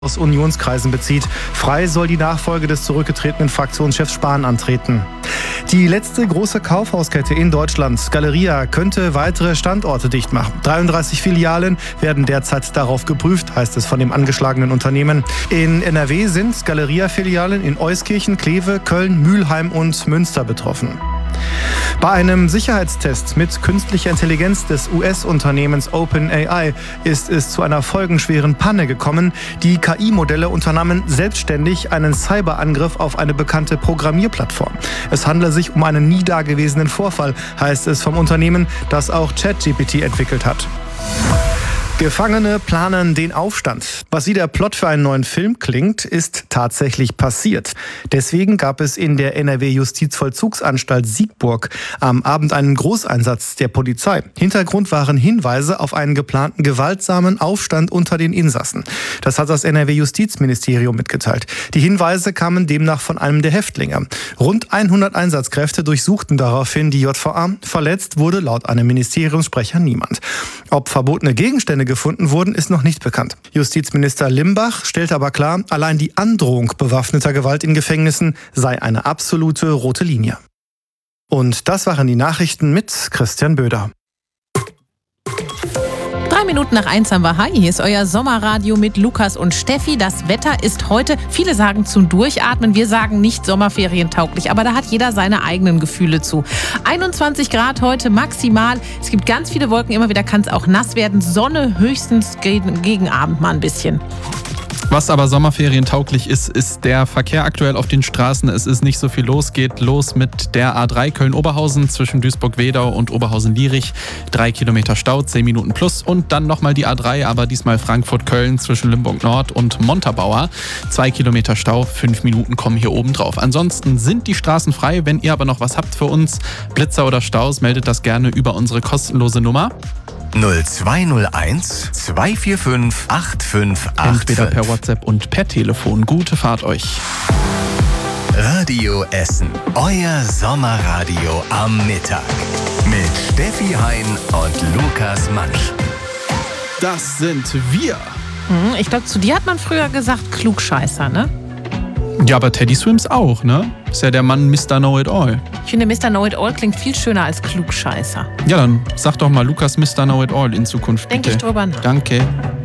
aus Unionskreisen bezieht. Frei soll die Nachfolge des zurückgetretenen Fraktionschefs Spahn antreten. Die letzte große Kaufhauskette in Deutschland, Galeria, könnte weitere Standorte dicht machen. 33 Filialen werden derzeit darauf geprüft, heißt es von dem angeschlagenen Unternehmen. In NRW sind Galeria-Filialen in Euskirchen, Kleve, Köln, Mülheim und Münster betroffen. Bei einem Sicherheitstest mit künstlicher Intelligenz des US-Unternehmens OpenAI ist es zu einer folgenschweren Panne gekommen. Die KI-Modelle unternahmen selbstständig einen Cyberangriff auf eine bekannte Programmierplattform. Es handle sich um einen nie dagewesenen Vorfall, heißt es vom Unternehmen, das auch ChatGPT entwickelt hat. Gefangene planen den Aufstand. Was wie der Plot für einen neuen Film klingt, ist tatsächlich passiert. Deswegen gab es in der NRW-Justizvollzugsanstalt Siegburg am Abend einen Großeinsatz der Polizei. Hintergrund waren Hinweise auf einen geplanten gewaltsamen Aufstand unter den Insassen. Das hat das NRW-Justizministerium mitgeteilt. Die Hinweise kamen demnach von einem der Häftlinge. Rund 100 Einsatzkräfte durchsuchten daraufhin die JVA. Verletzt wurde laut einem Ministeriumssprecher niemand. Ob verbotene Gegenstände gefunden wurden, ist noch nicht bekannt. Justizminister Limbach stellt aber klar, allein die Androhung bewaffneter Gewalt in Gefängnissen sei eine absolute rote Linie. Und das waren die Nachrichten mit Christian Böder. 1:03 haben wir. Hi, hier ist euer Sommerradio mit Lukas und Steffi. Das Wetter ist heute, viele sagen zum Durchatmen, wir sagen nicht sommerferientauglich, aber da hat jeder seine eigenen Gefühle zu. 21 Grad heute maximal. Es gibt ganz viele Wolken, immer wieder kann es auch nass werden. Sonne höchstens gegen Abend mal ein bisschen. Was aber sommerferientauglich ist, ist der Verkehr aktuell auf den Straßen. Es ist nicht so viel los. Geht los mit der A3 Köln-Oberhausen zwischen Duisburg-Wedau und Oberhausen-Lierich. 3 Kilometer Stau, 10 Minuten plus. Und dann nochmal die A3, aber diesmal Frankfurt-Köln zwischen Limburg-Nord und Montabaur. 2 Kilometer Stau, 5 Minuten kommen hier oben drauf. Ansonsten sind die Straßen frei. Wenn ihr aber noch was habt für uns, Blitzer oder Staus, meldet das gerne über unsere kostenlose Nummer. 0201 245 8585. Entweder per WhatsApp und per Telefon. Gute Fahrt euch. Radio Essen. Euer Sommerradio am Mittag. Mit Steffi Hein und Lukas Mansch. Das sind wir. Ich glaube, zu dir hat man früher gesagt Klugscheißer, ne? Ja, aber Teddy Swims auch, ne? Ist ja der Mann Mr. Know-It-All. Ich finde, Mr. Know-It-All klingt viel schöner als Klugscheißer. Ja, dann sag doch mal Lukas Mr. Know-It-All in Zukunft, bitte. Denke ich drüber nach. Danke.